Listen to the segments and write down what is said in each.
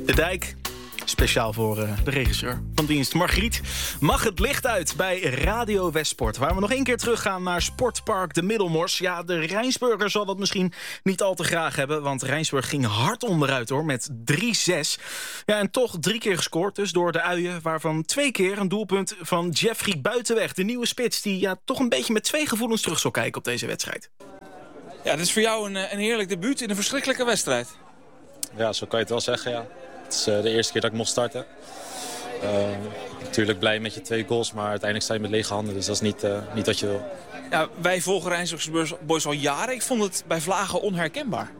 De Dijk, speciaal voor de regisseur van dienst Margriet, mag het licht uit bij Radio Westsport. Waar we nog 1 keer teruggaan naar Sportpark de Middelmors. Ja, de Rijnsburger zal dat misschien niet al te graag hebben, want Rijnsburg ging hard onderuit hoor, met 3-6. Ja, en toch 3 keer gescoord dus door de Uien, waarvan 2 keer een doelpunt van Jeffrey Buitenweg. De nieuwe spits die toch een beetje met 2 gevoelens terug zal kijken op deze wedstrijd. Ja, dit is voor jou een heerlijk debuut in een verschrikkelijke wedstrijd. Ja, zo kan je het wel zeggen, ja. Het is de eerste keer dat ik mocht starten. Natuurlijk blij met je 2 goals, maar uiteindelijk sta je met lege handen. Dus dat is niet wat je wil. Ja, wij volgen Rijnsburgse Boys al jaren. Ik vond het bij Vlagen onherkenbaar.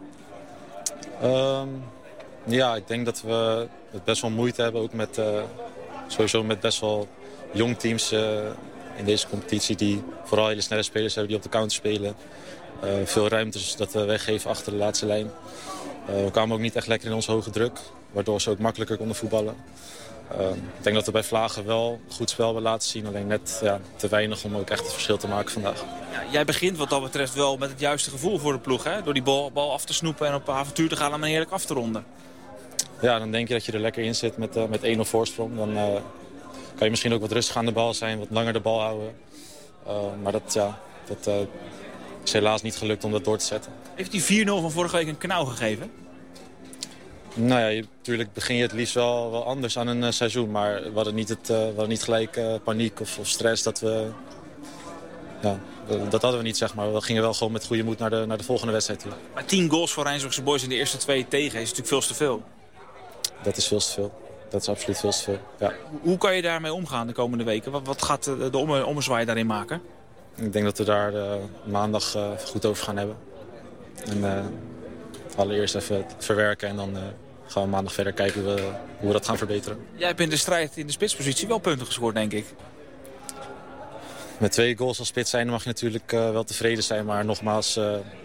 Ja, ik denk dat we het best wel moeite hebben. Ook met, sowieso met best wel jong teams in deze competitie. Die vooral hele snelle spelers hebben die op de counter spelen. Veel ruimtes dat we weggeven achter de laatste lijn. We kwamen ook niet echt lekker in onze hoge druk. Waardoor ze ook makkelijker konden voetballen. Ik denk dat we bij Vlagen wel goed spel hebben laten zien. Alleen net te weinig om ook echt het verschil te maken vandaag. Ja, jij begint wat dat betreft wel met het juiste gevoel voor de ploeg. Hè? Door die bal af te snoepen en op avontuur te gaan en heerlijk af te ronden. Ja, dan denk je dat je er lekker in zit met 1-0 voorsprong. Dan kan je misschien ook wat rustig aan de bal zijn. Wat langer de bal houden. Maar dat is helaas niet gelukt om dat door te zetten. Heeft die 4-0 van vorige week een knauw gegeven? Nou ja, natuurlijk begin je het liefst wel anders aan een seizoen. Maar we hadden niet gelijk paniek of stress. Dat hadden we niet, zeg maar. We gingen wel gewoon met goede moed naar de volgende wedstrijd toe. Maar 10 goals voor Rijnsburgse Boys in de eerste 2 tegen is natuurlijk veel te veel. Dat is veel te veel. Dat is absoluut veel te veel, ja. Hoe kan je daarmee omgaan de komende weken? Wat gaat de ommezwaai daarin maken? Ik denk dat we daar maandag goed over gaan hebben. En allereerst even het verwerken en dan gaan we maandag verder kijken hoe we dat gaan verbeteren. Jij hebt in de strijd in de spitspositie wel punten gescoord, denk ik. Met 2 goals als spits zijn mag je natuurlijk wel tevreden zijn. Maar nogmaals,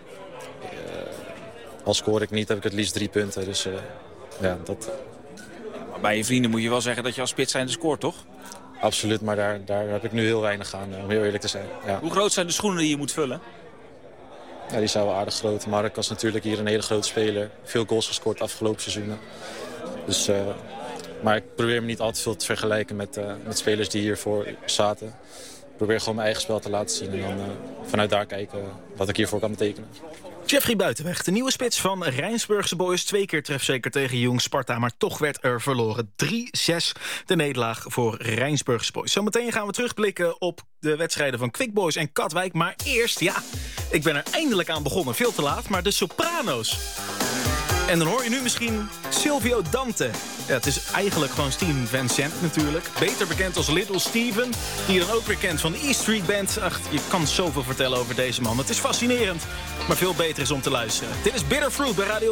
al scoor ik niet, heb ik het liefst 3 punten. Dus dat... Maar bij je vrienden moet je wel zeggen dat je als spits zijnde scoort, toch? Absoluut, maar daar heb ik nu heel weinig aan, om heel eerlijk te zijn. Ja. Hoe groot zijn de schoenen die je moet vullen? Ja, die zijn wel aardig groot. Mark was natuurlijk hier een hele grote speler. Veel goals gescoord de afgelopen seizoenen. Dus, maar ik probeer me niet al te veel te vergelijken met spelers die hiervoor zaten. Ik probeer gewoon mijn eigen spel te laten zien. En dan vanuit daar kijken wat ik hiervoor kan betekenen. Jeffrey Buitenweg, de nieuwe spits van Rijnsburgse Boys. 2 keer trefzeker tegen Jong Sparta, maar toch werd er verloren. 3-6 de nederlaag voor Rijnsburgse Boys. Zometeen gaan we terugblikken op de wedstrijden van Quick Boys en Katwijk. Maar eerst, ik ben er eindelijk aan begonnen. Veel te laat, maar de Soprano's. En dan hoor je nu misschien Silvio Dante. Ja, het is eigenlijk gewoon Steven Van Zandt natuurlijk. Beter bekend als Little Steven, die je dan ook weer kent van de E Street Band. Ach, je kan zoveel vertellen over deze man. Het is fascinerend, maar veel beter is om te luisteren. Dit is Bitter Fruit bij Radio